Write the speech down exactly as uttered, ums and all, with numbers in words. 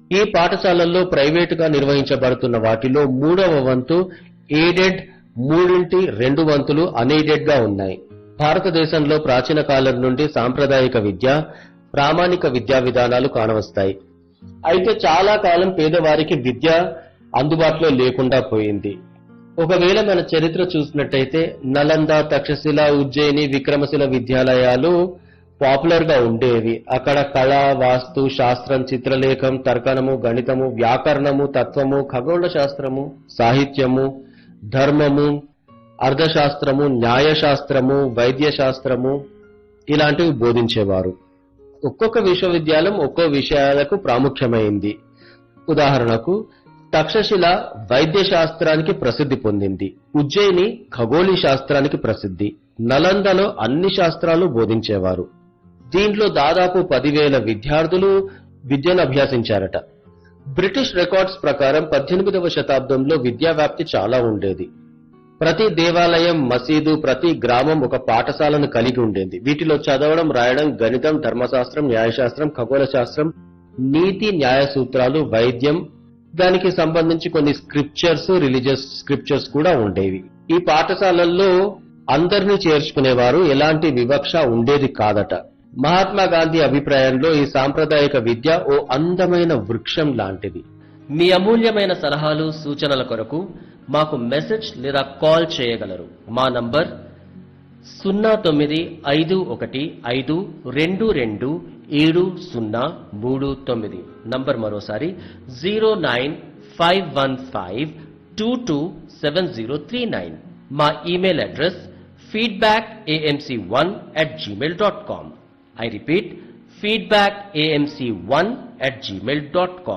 ఈ పాఠశాలల్లో ప్రైవేటుగా నిర్వహించబడుతున్న వాటిలో మూడవ వంతు ఎయిడెడ్, మూడింటి రెండు వంతులు అన్ఎయిడెడ్ గా ఉన్నాయి. భారతదేశంలో ప్రాచీన కాలం నుండి సాంప్రదాయిక విద్య, ప్రామాణిక విద్యా విధానాలు కానవస్తాయి. అయితే చాలా కాలం పేదవారికి విద్య అందుబాటులో లేకుండా పోయింది. ఒకవేళ మన చరిత్ర చూసినట్టయితే నలంద, తక్షశిల, ఉజ్జయిని, విక్రమశిల విద్యాలయాలు పాపులర్ గా ఉండేవి. అక్కడ కళ, వాస్తు, శాస్త్రం, చిత్రలేఖం, తర్కణము, గణితము, వ్యాకరణము, తత్వము, ఖగోళ శాస్త్రము, సాహిత్యము, ధర్మము, అర్థశాస్త్రము, న్యాయశాస్త్రము, వైద్య శాస్త్రము ఇలాంటివి బోధించేవారు. ఒక్కొక్క విశ్వవిద్యాలయం ఒక్కో విషయాలకు ప్రాముఖ్యమైంది. ఉదాహరణకు తక్షశిల వైద్య శాస్త్రానికి ప్రసిద్ధి పొందింది, ఉజ్జయిని ఖగోళీ శాస్త్రానికి ప్రసిద్ధి, నలందలో అన్ని శాస్త్రాలు బోధించేవారు. దీంట్లో దాదాపు పదివేల విద్యార్థులు విద్యను అభ్యసించారట. బ్రిటిష్ రికార్డ్స్ ప్రకారం పద్దెనిమిదవ శతాబ్దంలో విద్యా వ్యాప్తి చాలా ఉండేది. ప్రతి దేవాలయం, మసీదు, ప్రతి గ్రామం ఒక పాఠశాలను కలిగి ఉండేది. వీటిలో చదవడం, రాయడం, గణితం, ధర్మశాస్త్రం, న్యాయశాస్త్రం, ఖగోళ శాస్త్రం, నీతి, న్యాయ సూత్రాలు, వైద్యం, దానికి సంబంధించి కొన్ని స్క్రిప్చర్స్, రిలీజియస్ స్క్రిప్చర్స్ కూడా ఉండేవి. ఈ పాఠశాలల్లో అందరినీ చేర్చుకునేవారు, ఎలాంటి వివక్ష ఉండేది కాదట. మహాత్మా గాంధీ అభిప్రాయంలో ఈ సాంప్రదాయిక విద్య ఓ అందమైన వృక్షం లాంటిది. మీ అమూల్యమైన సలహాలు, సూచనల కొరకు మాకు మెసేజ్ లేదా కాల్ చేయగలరు. మా నంబర్ సున్నా తొమ్మిది ఐదు ఒకటి ఐదు రెండు రెండు ఏడు సున్నా మూడు తొమ్మిది. నంబర్ మరోసారి zero nine five one five two two seven zero three nine. మా email address feedback AMC one at Gmail dot com. I repeat, feedback A M C one at gmail dot com.